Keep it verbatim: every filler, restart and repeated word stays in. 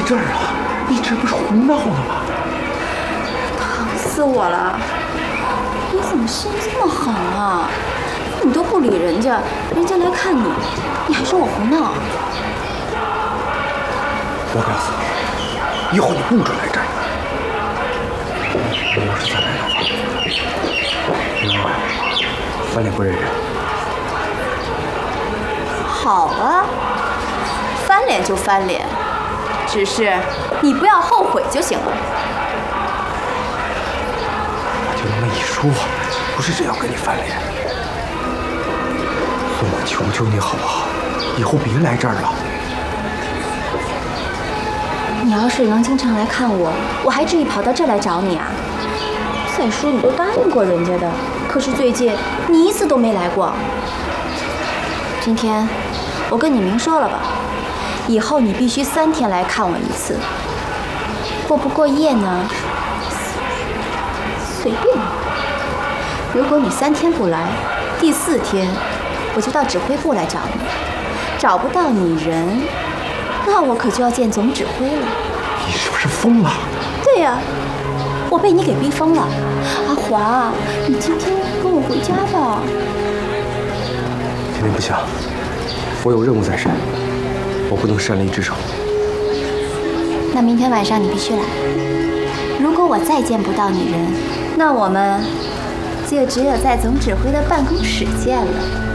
这儿啊？你这不是胡闹呢吗？ 疼死我了！你怎么心这么狠啊？你都不理人家，人家来看你，你还说我胡闹？ 我告诉你，以后你不准来这儿。我要是再来的话，因为翻脸不认人。 好啊，翻脸就翻脸，只是你不要后悔就行了。 我就那么一说，不是真要跟你翻脸。所以我求求你好不好？以后别来这儿了。 你要是能经常来看我，我还至于跑到这儿来找你啊？再说你都答应过人家的，可是最近你一次都没来过。今天我跟你明说了吧，以后你必须三天来看我一次。过不过夜呢？随便你。如果你三天不来，第四天我就到指挥部来找你。找不到你人，那我可就要见总指挥了。 你是不是疯了？ 对呀、啊，我被你给逼疯了。阿华，你今天跟我回家吧。 今天不行，我有任务在身，我不能擅离职守。 那明天晚上你必须来。如果我再见不到你人，那我们就只有在总指挥的办公室见了。